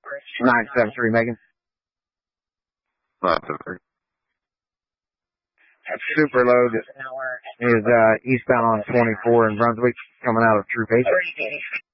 973, Megan. 973. Super load is eastbound on 24 in Brunswick, coming out of Troop 8.